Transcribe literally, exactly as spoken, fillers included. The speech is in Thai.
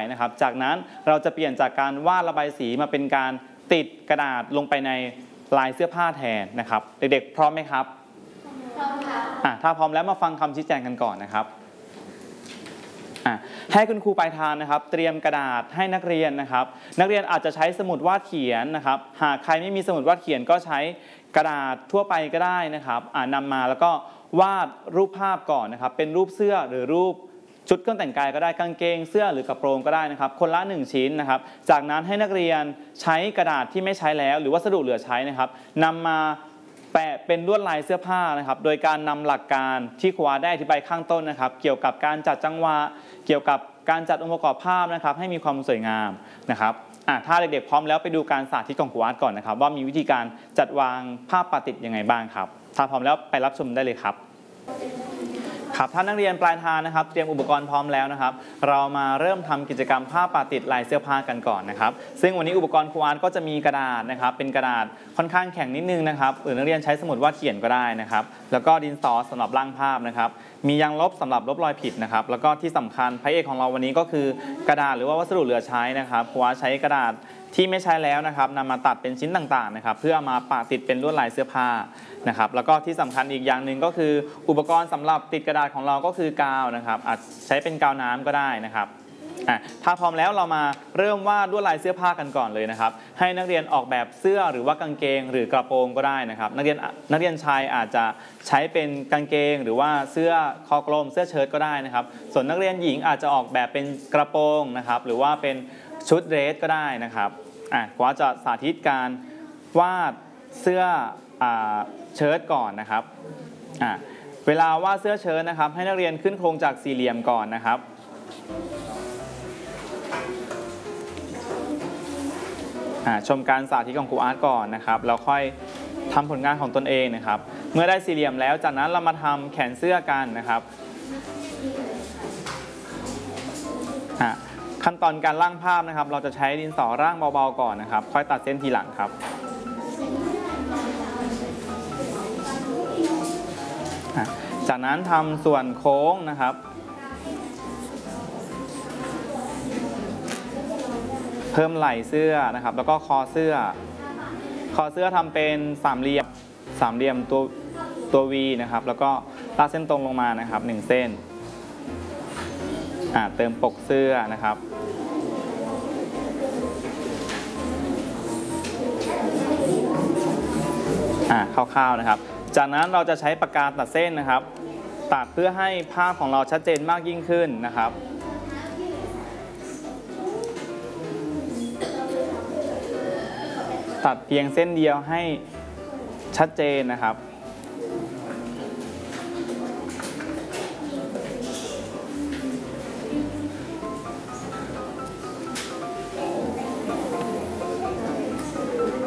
นะครับจากนั้นเราจะเปลี่ยนจากการวาดระบายสีมาเป็นการติดกระดาษลงไปในลายเสื้อผ้าแทนนะครับเด็กๆพร้อมไหมครับพร้อมค่ะถ้าพร้อมแล้วมาฟังคำชี้แจงกันก่อนนะครับให้คุณครูปลายทางนะครับเตรียมกระดาษให้นักเรียนนะครับนักเรียนอาจจะใช้สมุดวาดเขียนนะครับหากใครไม่มีสมุดวาดเขียนก็ใช้กระดาษทั่วไปก็ได้นะครับนำมาแล้วก็วาดรูปภาพก่อนนะครับเป็นรูปเสื้อหรือรูปชุดเครื่องแต่งกายก็ได้กางเกงเสื้อหรือกระโปรงก็ได้นะครับคนละหนึ่งชิ้นนะครับจากนั้นให้นักเรียนใช้กระดาษที่ไม่ใช้แล้วหรือวัสดุเหลือใช้นะครับนำมาแปะเป็นลวดลายเสื้อผ้านะครับโดยการนำหลักการที่ครูได้อธิบายข้างต้นนะครับเกี่ยวกับการจัดจังหวะเกี่ยวกับการจัดองค์ประกอบภาพนะครับให้มีความสวยงามนะครับถ้าเด็กๆพร้อมแล้วไปดูการสาธิตของครูอาร์ตก่อนนะครับว่ามีวิธีการจัดวางภาพประติดยังไงบ้างครับถ้าพร้อมแล้วไปรับชมได้เลยครับครับท่านนักเรียนปลายทางนะครับเตรียมอุปกรณ์พร้อมแล้วนะครับเรามาเริ่มทำกิจกรรมภาพประติดลายเสื้อผ้ากันก่อนนะครับซึ่งวันนี้อุปกรณ์ครูอาร์ตก็จะมีกระดาษนะครับเป็นกระดาษค่อนข้างแข็งนิดนึงนะครับหรือนักเรียนใช้สมุดวาดเขียนก็ได้นะครับแล้วก็ดินสอสำหรับร่างภาพนะครับมียางลบสำหรับลบรอยผิดนะครับแล้วก็ที่สำคัญพระเอกของเราวันนี้ก็คือกระดาษหรือว่าวัสดุเหลือใช้นะครับครูอาร์ตใช้กระดาษที่ไม่ใช้แล้วนะครับนำมาตัดเป็นชิ้นต่างๆนะครับเพื่อมาปะติดเป็นลวดลายเสื้อผ้านะครับแล้วก็ที่สำคัญอีกอย่างหนึ่งก็คืออุปกรณ์สำหรับติดกระดาษของเราก็คือกาวนะครับอาจใช้เป็นกาวน้ำก็ได้นะครับถ้าพร้อมแล้วเรามาเริ่มวาดลวดลายเสื้อผ้ากันก่อนเลยนะครับให้นักเรียนออกแบบเสื้อหรือว่ากางเกงหรือกระโปรงก็ได้นะครับนักเรียนนักเรียนชายอาจจะใช้เป็นกางเกงหรือว่าเสื้อคอกลมเสื้อเชิ้ตก็ได้นะครับส่วนนักเรียนหญิงอาจจะออกแบบเป็นกระโปรงนะครับหรือว่าเป็นชุดเดรสก็ได้นะครับอ่ะครูจะสาธิตการวาดเสื้อเชิ้ตก่อนนะครับอ่ะเวลาวาดเสื้อเชิ้ตนะครับให้นักเรียนขึ้นโครงจากสี่เหลี่ยมก่อนนะครับชมการสาธิตของครูอาร์ตก่อนนะครับแล้วค่อยทำผลงานของตนเองนะครับเมื่อได้สี่เหลี่ยมแล้วจากนั้นเรามาทำแขนเสื้อกันนะครับขั้นตอนการร่างภาพนะครับเราจะใช้ดินสอร่างเบาๆก่อนนะครับค่อยตัดเส้นทีหลังครับจากนั้นทำส่วนโค้งนะครับเพิ่มไหล่เสื้อนะครับแล้วก็คอเสื้อคอเสื้อทำเป็นสามเหลี่ยมสามเหลี่ยมตัวตัว V นะครับแล้วก็ลากเส้นตรงลงมานะครับหนึ่งเส้นเติมปกเสื้อนะครับคร่าวๆนะครับจากนั้นเราจะใช้ปากกาตัดเส้นนะครับตัดเพื่อให้ภาพของเราชัดเจนมากยิ่งขึ้นนะครับตัดเพียงเส้นเดียวให้ชัดเจนนะครับ